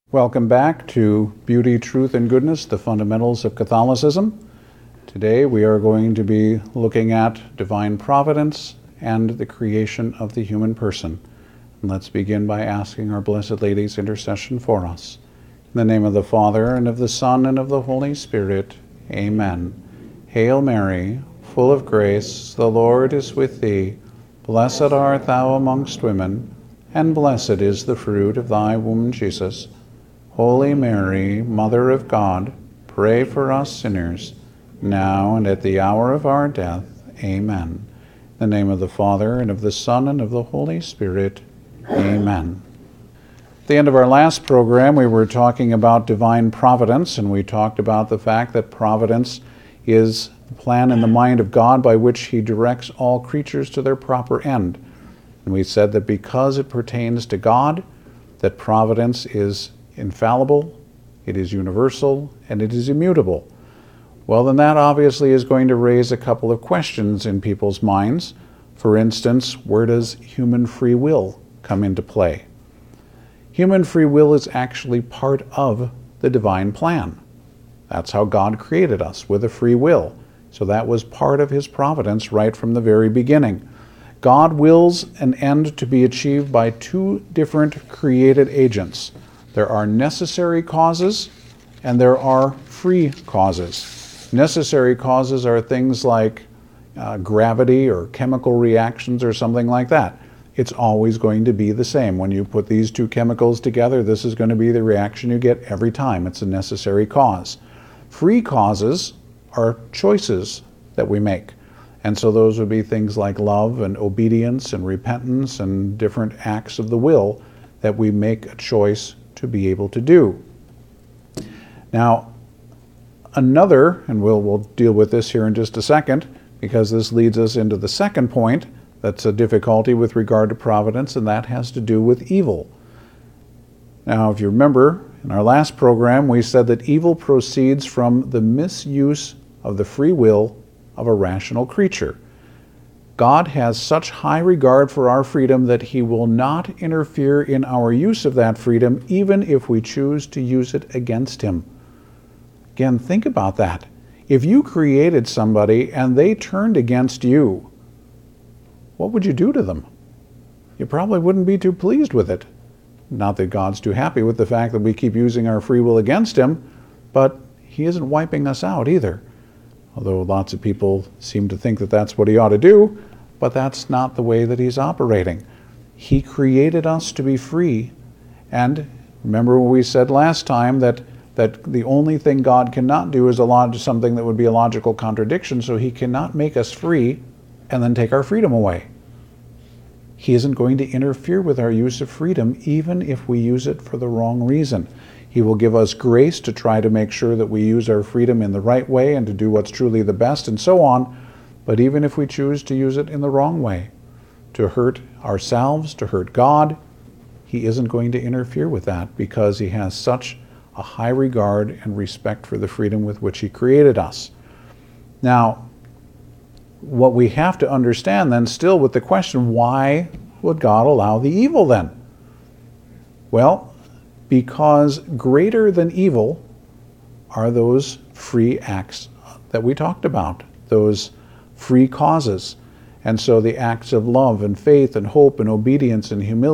Welcome back to Beauty, Truth, and Goodness, the Fundamentals of Catholicism. Today we are going to be looking at divine providence and the creation of the human person. And let's begin by asking our Blessed Lady's intercession for us. In the name of the Father, and of the Son, and of the Holy Spirit. Amen. Hail Mary, full of grace, the Lord is with thee. Blessed art thou amongst women, and blessed is the fruit of thy womb, Jesus. Holy Mary, Mother of God, pray for us sinners, now and at the hour of our death. Amen. In the name of the Father, and of the Son, and of the Holy Spirit. Amen. At the end of our last program, we were talking about divine providence, and we talked about the fact that providence is the plan in the mind of God by which he directs all creatures to their proper end. And we said that because it pertains to God, that providence is infallible, it is universal, and it is immutable. Well, then that obviously is going to raise a couple of questions in people's minds. For instance, where does human free will come into play? Human free will is actually part of the divine plan. That's how God created us, with a free will. So that was part of his providence right from the very beginning. God wills an end to be achieved by two different created agents. There are necessary causes and there are free causes. Necessary causes are things like gravity or chemical reactions or something like that. It's always going to be the same. When you put these two chemicals together, this is going to be the reaction you get every time. It's a necessary cause. Free causes are choices that we make. And so those would be things like love and obedience and repentance and different acts of the will that we make a choice to be able to do. Now, another, and we'll deal with this here in just a second, because this leads us into the second point that's a difficulty with regard to providence, and that has to do with evil. Now, if you remember, in our last program, we said that evil proceeds from the misuse of the free will of a rational creature. God has such high regard for our freedom that he will not interfere in our use of that freedom, even if we choose to use it against him. Again, think about that. If you created somebody and they turned against you, what would you do to them? You probably wouldn't be too pleased with it. Not that God's too happy with the fact that we keep using our free will against him, but he isn't wiping us out either. Although lots of people seem to think that that's what he ought to do, but that's not the way that he's operating. He created us to be free. And remember what we said last time, that the only thing God cannot do is something that would be a logical contradiction, so he cannot make us free and then take our freedom away. He isn't going to interfere with our use of freedom, even if we use it for the wrong reason. He will give us grace to try to make sure that we use our freedom in the right way and to do what's truly the best and so on. But even if we choose to use it in the wrong way, to hurt ourselves, to hurt God, he isn't going to interfere with that because he has such a high regard and respect for the freedom with which he created us. Now, what we have to understand then still with the question, why would God allow the evil then? Well, because greater than evil are those free acts that we talked about, those free causes. And so the acts of love and faith and hope and obedience and humility